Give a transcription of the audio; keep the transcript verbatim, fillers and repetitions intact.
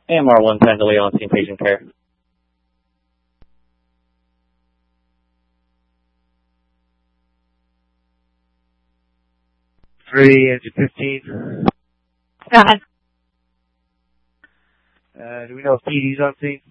A M R one ten to Leon, team patient care. Three, engine fifteen. Go ahead. Uh, do we know if P D's on scene?